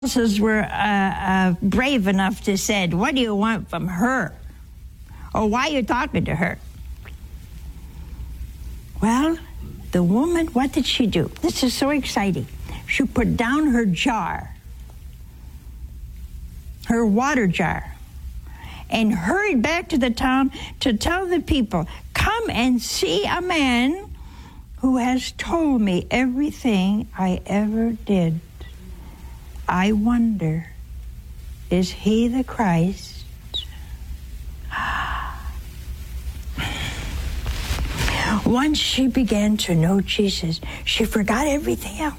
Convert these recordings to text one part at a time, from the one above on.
were brave enough to say, "What do you want from her? Or why are you talking to her?" Well, the woman, what did she do? This is so exciting. She put down her jar, her water jar, and hurried back to the town to tell the people, "Come and see a man who has told me everything I ever did. I wonder, is he the Christ?" Once she began to know Jesus, she forgot everything else.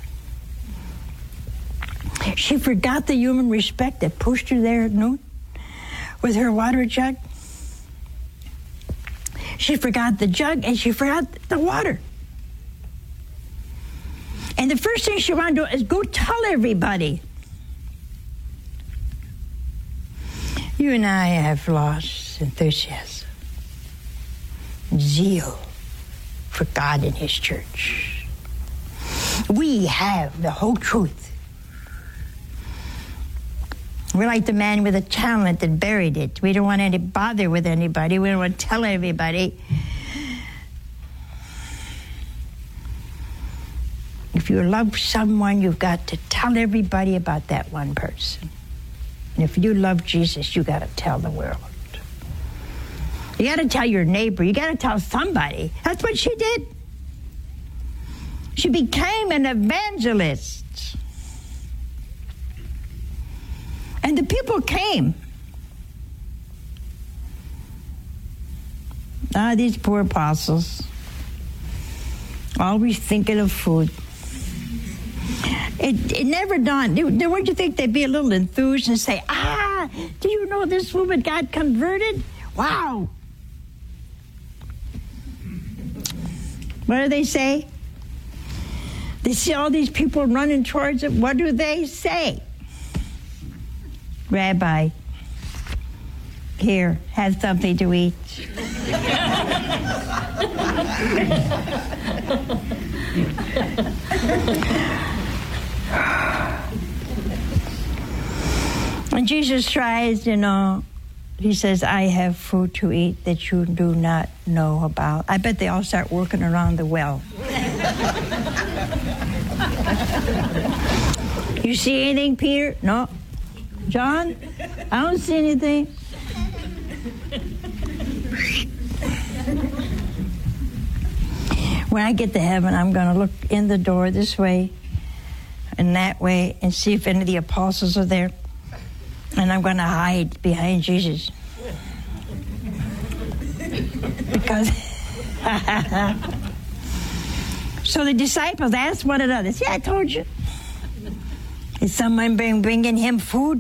She forgot the human respect that pushed her there at noon with her water jug. She forgot the jug and she forgot the water. And the first thing she wanted to do is go tell everybody. You and I have lost enthusiasm, zeal for God and His church. We have the whole truth. We're like the man with the talent that buried it. We don't want any bother with anybody. We don't want to tell everybody. If you love someone, you've got to tell everybody about that one person. And if you love Jesus, you got to tell the world. You got to tell your neighbor. You got to tell somebody. That's what she did. She became an evangelist. And the people came. These poor apostles, always thinking of food. It never dawned. Wouldn't you think they'd be a little enthused and say, do you know this woman got converted? Wow. What do they say? They see all these people running towards it. What do they say? "Rabbi, here, have something to eat." When Jesus tries, he says, "I have food to eat that you do not know about." I bet they all start working around the well. "You see anything, Peter?" "No." "John? I don't see anything." When I get to heaven, I'm going to look in the door this way and that way and see if any of the apostles are there. And I'm going to hide behind Jesus. Because... So the disciples asked one another, "See, I told you. Is someone bringing him food?"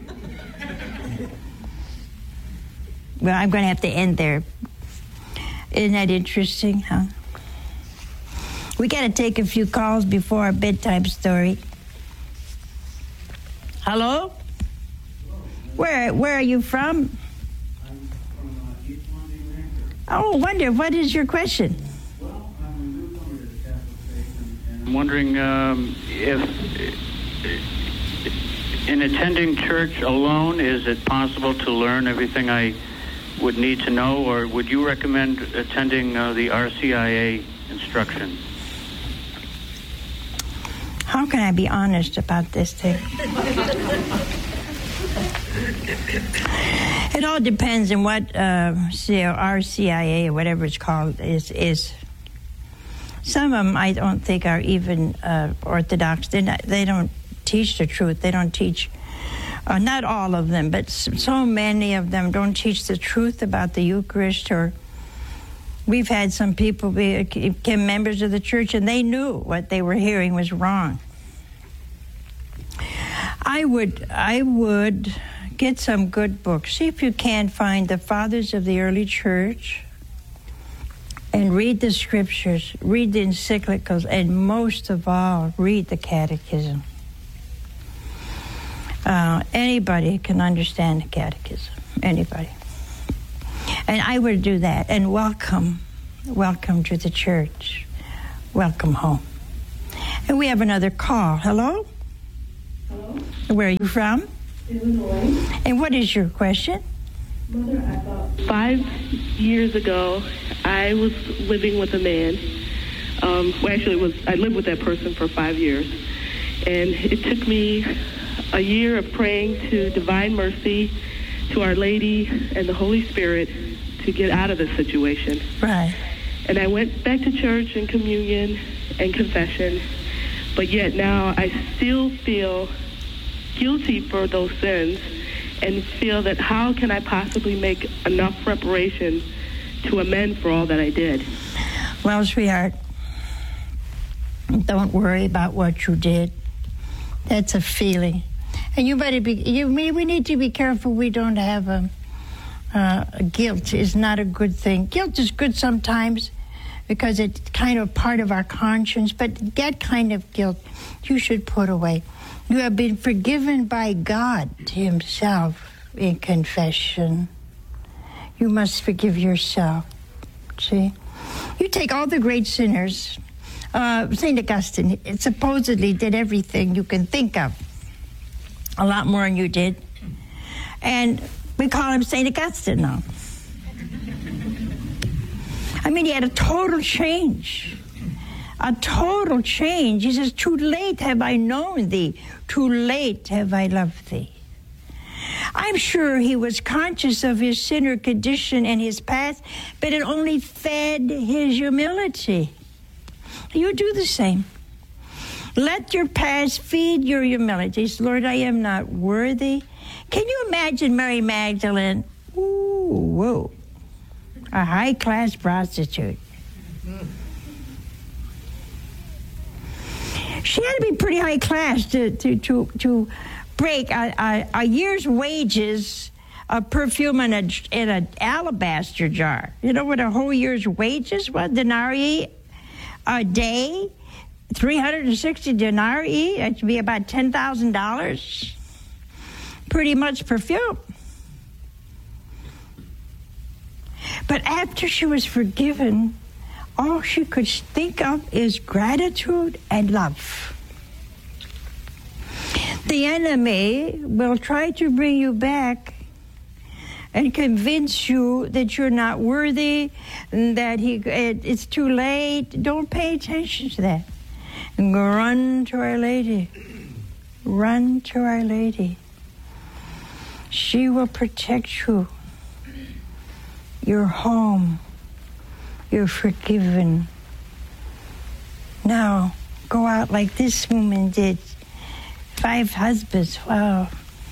Well, I'm going to have to end there. Isn't that interesting, huh? We got to take a few calls before our bedtime story. Hello? Where are you from? I'm from East London, Ranker. Oh, wonder, what is your question? Well, I'm a newcomer to the Catholic faith, and I'm wondering if in attending church alone, is it possible to learn everything I would need to know, or would you recommend attending the RCIA instruction? How can I be honest about this thing? It all depends on what RCIA or whatever it's called is. Some of them I don't think are even Orthodox. They don't teach the truth. They don't teach, not all of them, but so many of them don't teach the truth about the Eucharist. Or we've had some people become members of the church and they knew what they were hearing was wrong. I would get some good books. See if you can find the fathers of the early church and read the scriptures, read the encyclicals, and most of all, read the catechism. Anybody can understand the catechism. Anybody. And I would do that. And welcome to the church. Welcome home. And we have another call. Hello? Hello? Where are you from? Illinois. And what is your question? Mother, about 5 years ago, I was living with a man. I lived with that person for 5 years. And it took me a year of praying to Divine Mercy, to Our Lady and the Holy Spirit to get out of this situation. Right. And I went back to church and communion and confession, but yet now I still feel guilty for those sins and feel that how can I possibly make enough reparation to amend for all that I did? Well, sweetheart, don't worry about what you did. That's a feeling. And you better we need to be careful we don't have guilt is not a good thing. Guilt is good sometimes because it's kind of part of our conscience, but that kind of guilt you should put away. You have been forgiven by God Himself in confession. You must forgive yourself. See? You take all the great sinners. St. Augustine supposedly did everything you can think of. A lot more than you did. And we call him St. Augustine now. I mean, he had a total change. A total change. He says, too late have I known thee. Too late have I loved thee. I'm sure he was conscious of his sinner condition and his past, but it only fed his humility. You do the same. Let your past feed your humility. Lord, I am not worthy. Can you imagine Mary Magdalene? Ooh, whoa. A high-class prostitute. She had to be pretty high class to break a year's wages of perfume in an alabaster jar. You know what a whole year's wages was? Denarii a day, 360 denarii. That should be about $10,000. Pretty much perfume. But after she was forgiven, all she could think of is gratitude and love. The enemy will try to bring you back and convince you that you're not worthy, that it's too late. Don't pay attention to that. And go run to Our Lady. Run to Our Lady. She will protect you. You're home. You're forgiven. Now, go out like this woman did. 5 husbands. Wow.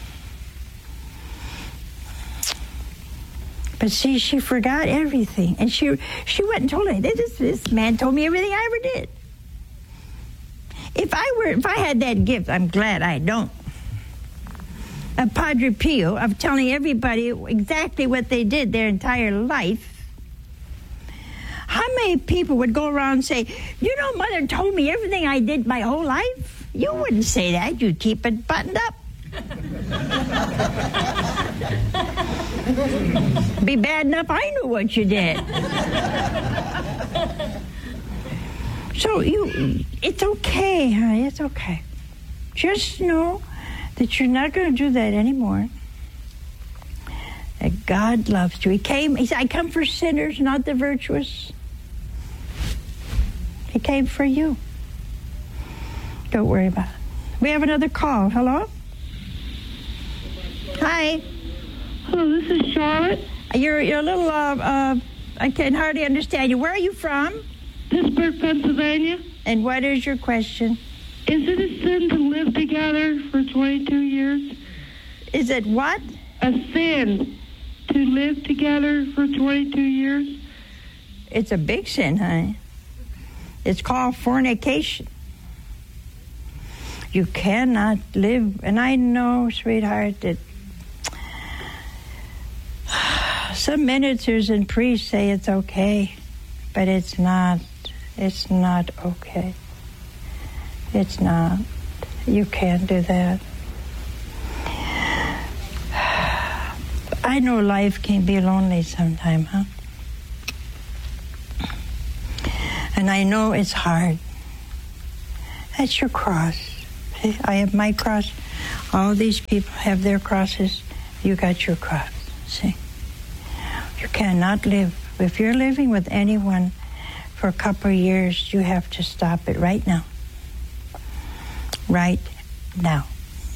But see, she forgot everything. And she went and told her, this man told me everything I ever did. If I had that gift, I'm glad I don't, of Padre Pio, of telling everybody exactly what they did their entire life, how many people would go around and say, you know, Mother told me everything I did my whole life? You wouldn't say that. You'd keep it buttoned up. Be bad enough I knew what you did. So it's okay, honey. It's okay. Just know that you're not going to do that anymore. That God loves you. He said, I come for sinners, not the virtuous. He came for you. Don't worry about it. We have another call. Hello? Hi. Hello, this is Charlotte. You're a little, I can hardly understand you. Where are you from? Pittsburgh, Pennsylvania. And what is your question? Is it a sin to live together for 22 years? Is it what? A sin to live together for 22 years? It's a big sin, honey. It's called fornication. You cannot live, and I know, sweetheart, that some ministers and priests say it's okay, but it's not. It's not okay. It's not. You can't do that. I know life can be lonely sometimes, huh? And I know it's hard. That's your cross. I have my cross All these people have their crosses. You got your cross. See? You cannot live. If you're living with anyone for a couple of years, you have to stop it right now. Right now.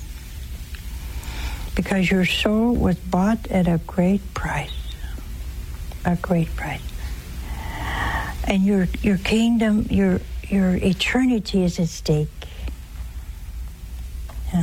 Because your soul was bought at a great price. A great price. And your kingdom, your eternity is at stake. Yeah.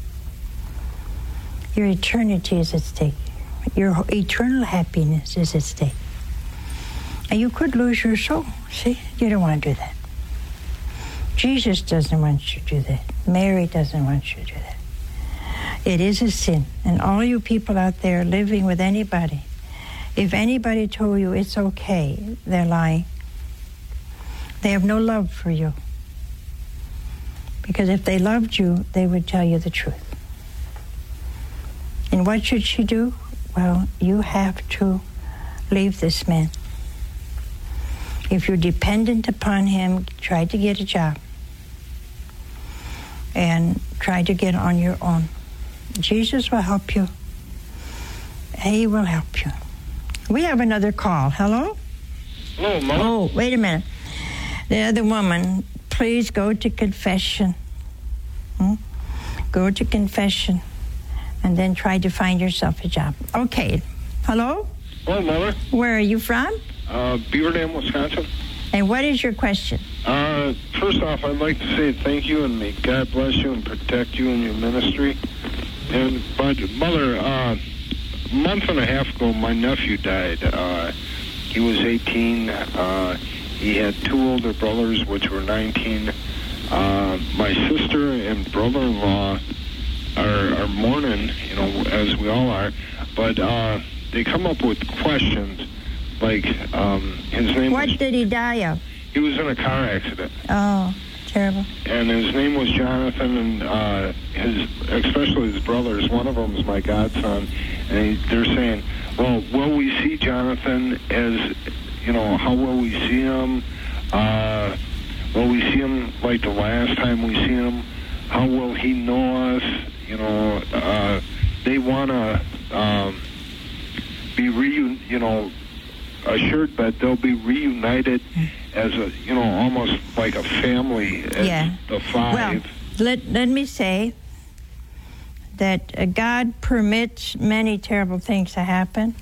Your eternity is at stake. Your eternal happiness is at stake. And you could lose your soul. See? You don't want to do that. Jesus doesn't want you to do that. Mary doesn't want you to do that. It is a sin. And all you people out there living with anybody, if anybody told you it's okay, they're lying. They have no love for you. Because if they loved you, they would tell you the truth. And what should she do? Well, you have to leave this man. If you're dependent upon him, try to get a job. And try to get on your own. Jesus will help you. He will help you. We have another call. Hello? Hello, Mom. Oh, wait a minute. The other woman, please go to confession. Go to confession. And then try to find yourself a job. Okay. Hello? Hello, Mother. Where are you from? Beaver Dam, Wisconsin. And what is your question? First off, I'd like to say thank you and may God bless you and protect you in your ministry. But Mother, a month and a half ago, my nephew died. He was 18. He had two older brothers, which were 19. My sister and brother-in-law are mourning, as we all are. But they come up with questions like his name. What did he die of? He was in a car accident. Oh, terrible. And his name was Jonathan, and especially his brothers. One of them is my godson, and they're saying, "Well, will we see Jonathan as, how will we see him? Will we see him like the last time we see him? How will he know us? They want to be assured that they'll be reunited as almost like a family as the five." Well, let me say that God permits many terrible things to happen.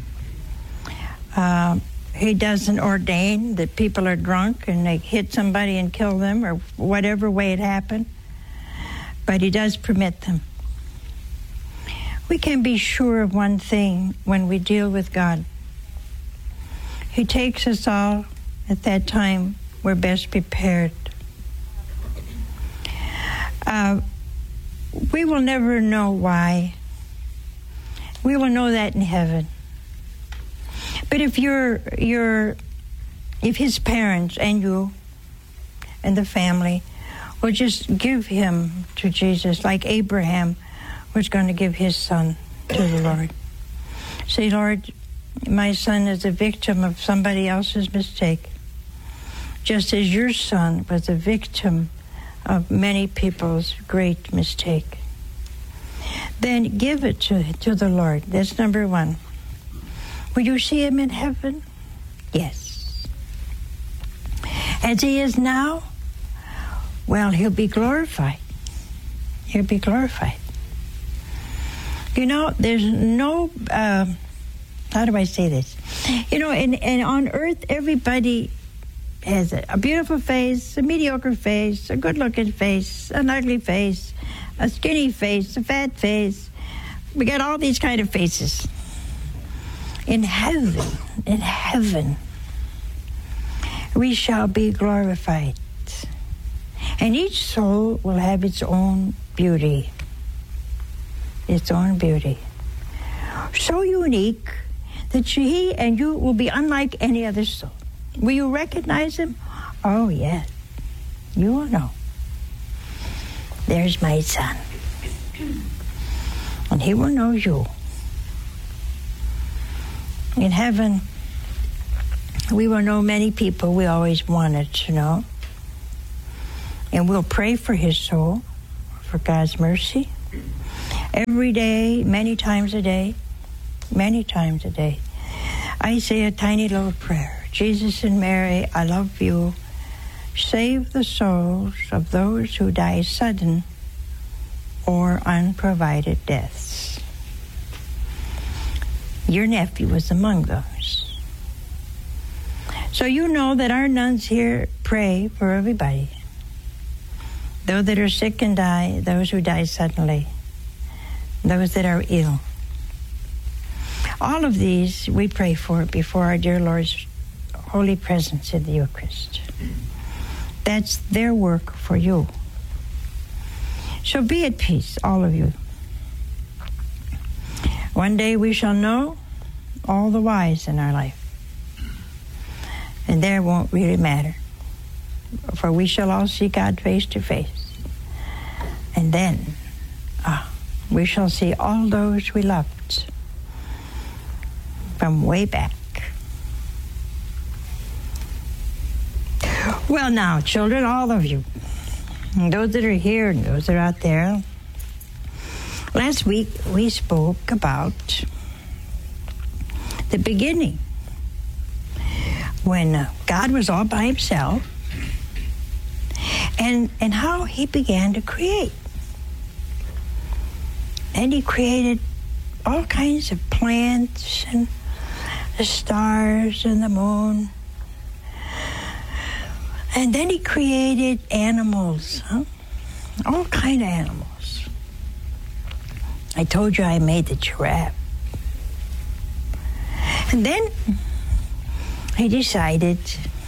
He doesn't ordain that people are drunk and they hit somebody and kill them or whatever way it happened, but he does permit them. We can be sure of one thing when we deal with God. He takes us all at that time we're best prepared. We will never know why. We will know that in heaven. But if if his parents and you and the family will just give him to Jesus, like Abraham was going to give his son to the Lord. Say, "Lord, my son is a victim of somebody else's mistake, just as your son was a victim of many people's great mistake." Then give it to the Lord. That's number one. Will you see him in heaven? Yes. As he is now? Well, he'll be glorified. He'll be glorified. There's no... how do I say this? And on earth, everybody has a beautiful face, a mediocre face, a good-looking face, an ugly face, a skinny face, a fat face. We got all these kind of faces. In heaven, we shall be glorified. And each soul will have its own beauty. Its own beauty. So unique that he and you will be unlike any other soul. Will you recognize him? Oh, yes. You will know. There's my son. And he will know you. In heaven, we will know many people we always wanted to know. And we'll pray for his soul, for God's mercy. Every day, many times a day, I say a tiny little prayer. Jesus and Mary, I love you. Save the souls of those who die sudden or unprovided deaths. Your nephew was among those. So you know that our nuns here pray for everybody. Those that are sick and die, those who die suddenly, those that are ill. All of these we pray for before our dear Lord's holy presence in the Eucharist. That's their work for you. So be at peace, all of you. One day we shall know all the whys in our life. And there won't really matter. For we shall all see God face to face. And then we shall see all those we loved from way back. Well, now, children, all of you, those that are here and those that are out there, last week we spoke about the beginning, when God was all by himself, and how he began to create. And he created all kinds of plants and the stars and the moon. And then he created animals, all kind of animals. I told you I made the giraffe. And then he decided,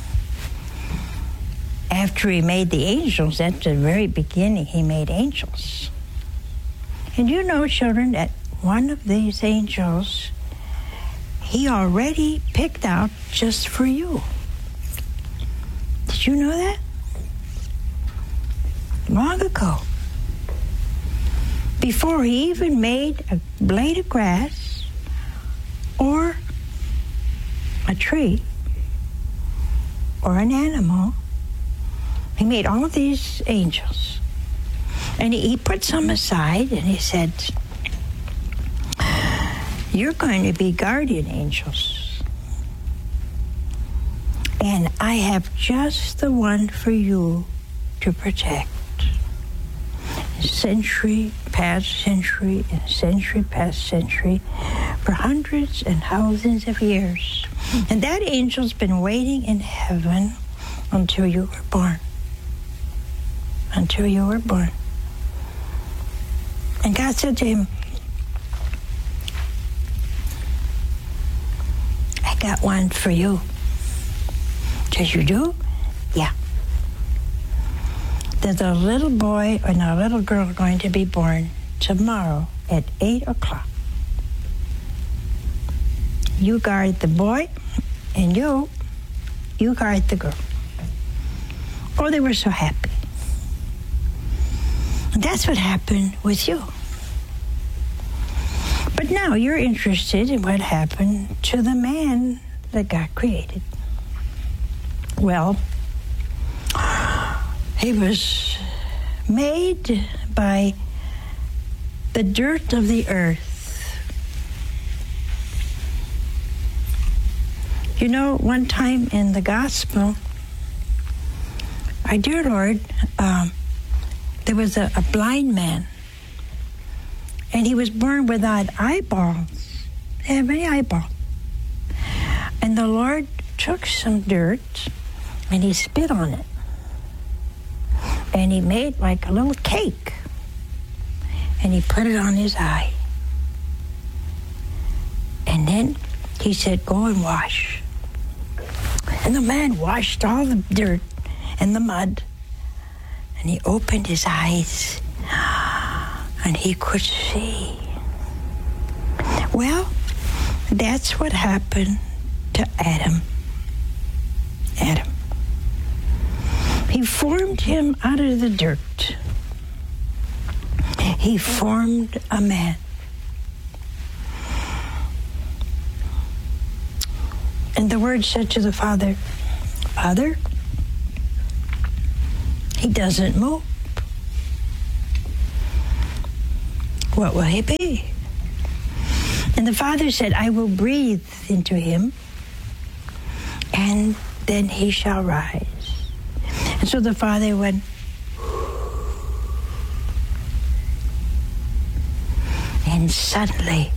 after he made the angels, at the very beginning, he made angels. And you know, children, that one of these angels, he already picked out just for you. Did you know that? Long ago. Before he even made a blade of grass or a tree or an animal, he made all of these angels. And he put some aside and he said, you're going to be guardian angels. And I have just the one for you to protect. Century past century and century past century for hundreds and thousands of years. And that angel's been waiting in heaven until you were born. Until you were born. And God said to him, I got one for you. Says, you do? Yeah. There's a little boy and a little girl going to be born tomorrow at 8 o'clock. You guard the boy, and you guard the girl. Oh, they were so happy. And that's what happened with you. But now you're interested in what happened to the man that God created. Well, he was made by the dirt of the earth. You know, one time in the gospel, our dear Lord, there was a blind man, and he was born without eyeballs. He didn't have any eyeballs. And the Lord took some dirt, and he spit on it. And he made like a little cake. And he put it on his eye. And then he said, go and wash. And the man washed all the dirt and the mud. And he opened his eyes. And he could see. Well, that's what happened to Adam. Adam. He formed him out of the dirt. He formed a man. And the Word said to the Father, Father, he doesn't move. what will he be? And the Father said, I will breathe into him, and then he shall rise. And so the Father went, and suddenly,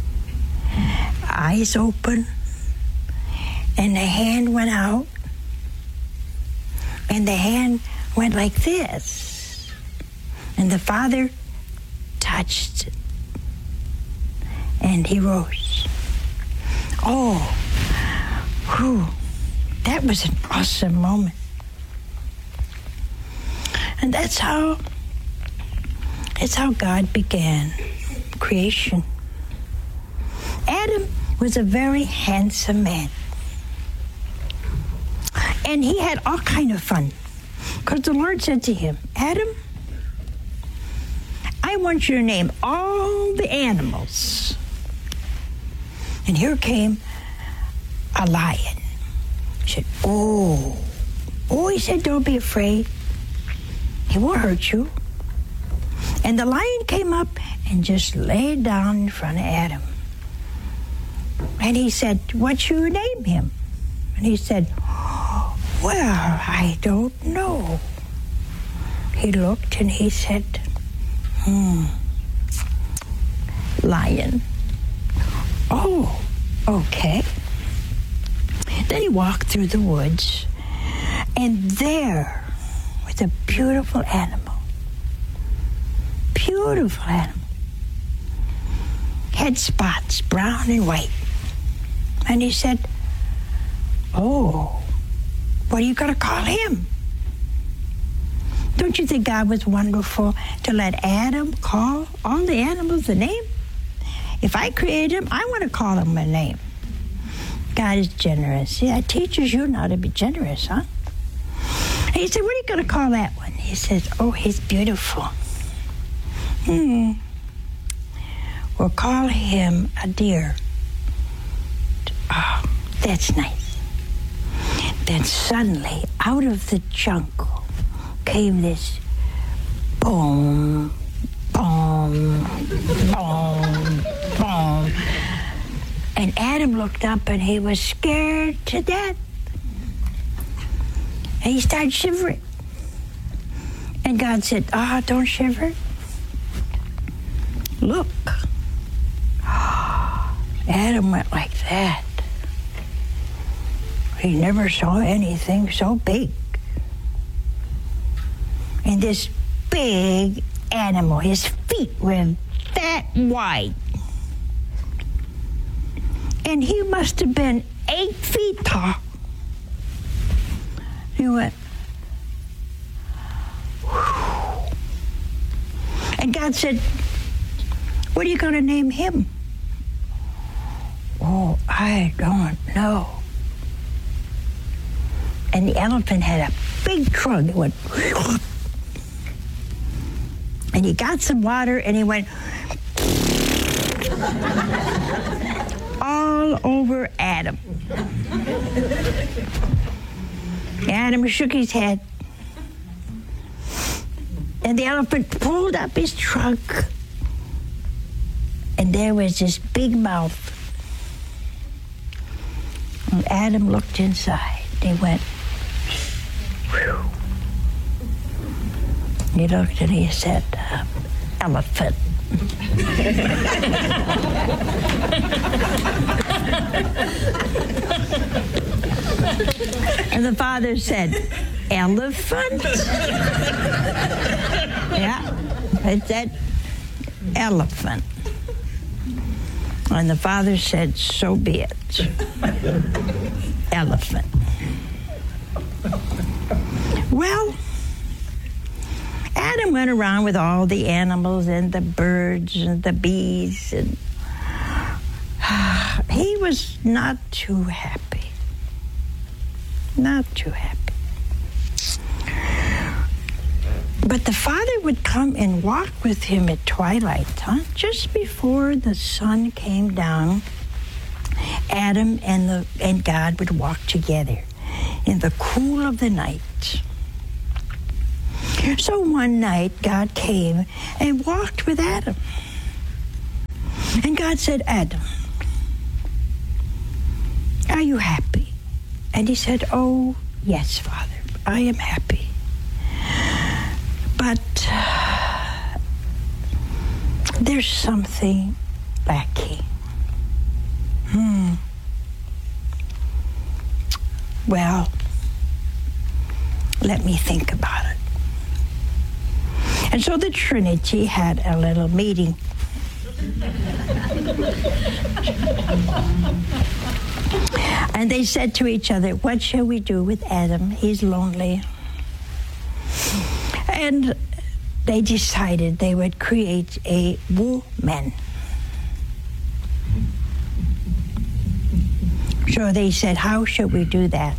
eyes open, and the hand went out, and the hand went like this. And the Father touched it, and he rose. Oh, whew, that was an awesome moment. And that's how God began creation. Adam was a very handsome man. And he had all kind of fun. Because the Lord said to him, Adam, I want you to name all the animals. And here came a lion. He said, oh, he said, don't be afraid. He won't hurt you. And the lion came up and just laid down in front of Adam. And he said, what you name him? And he said, well, I don't know. He looked and he said, lion. Oh, okay. Then he walked through the woods, and there was a beautiful animal. Beautiful animal. Had spots, brown and white. And he said, oh, what are you going to call him? Don't you think God was wonderful to let Adam call all the animals a name? If I created him, I want to call him a name. God is generous. Yeah, it teaches you how to be generous, huh? And he said, what are you going to call that one? He says, oh, he's beautiful. We'll call him a deer. Oh, that's nice. Then suddenly, out of the jungle, came this boom, boom, boom, boom. And Adam looked up and he was scared to death. And he started shivering. And God said, don't shiver. Look. Adam went like that. He never saw anything so big. And this big animal, his feet were that wide. And he must have been 8 feet tall. He went, whew. And God said, what are you going to name him? Oh, I don't know. And the elephant had a big trunk. It went, and he got some water and he went all over Adam. Adam shook his head. And the elephant pulled up his trunk. And there was this big mouth. And Adam looked inside. He went, whew. He looked and he said, elephant. And the Father said, elephant? Yeah, it said elephant. And the Father said, so be it. Elephant. Well, Adam went around with all the animals and the birds and the bees, and he was not too happy. Not too happy. But the Father would come and walk with him at twilight, just before the sun came down. Adam and God would walk together in the cool of the night. So one night, God came and walked with Adam. And God said, Adam, are you happy? And he said, oh, yes, Father, I am happy. But there's something lacking. Well, let me think about it. And so the Trinity had a little meeting. And they said to each other, what shall we do with Adam? He's lonely. And they decided they would create a woman. So they said, how shall we do that?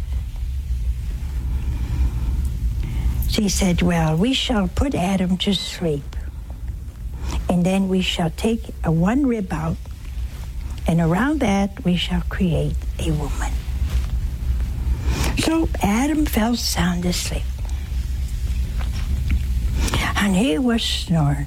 She said, well, we shall put Adam to sleep, and then we shall take one rib out, and around that we shall create a woman. So Adam fell sound asleep, and he was snoring.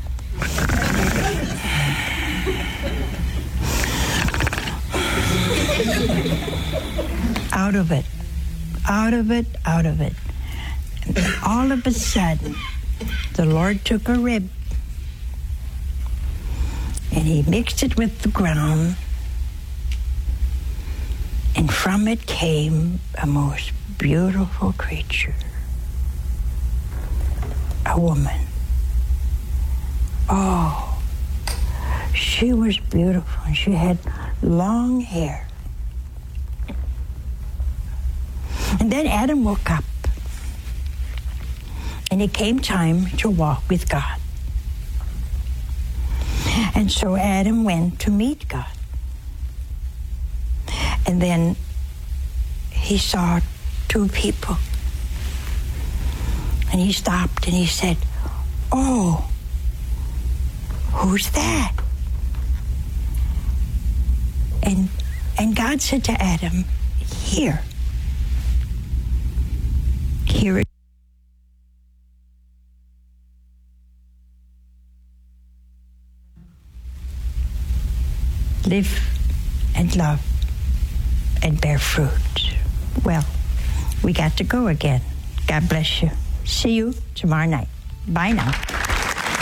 Out of it, out of it, out of it. And all of a sudden, the Lord took a rib and he mixed it with the ground, and from it came a most beautiful creature, a woman. Oh, she was beautiful, and she had long hair. And then Adam woke up, and it came time to walk with God. And so Adam went to meet God. And then he saw two people. And he stopped and he said, oh, who's that? And God said to Adam, here it. Live and love and bear fruit. Well, we got to go again. God bless you. See you tomorrow night. Bye now.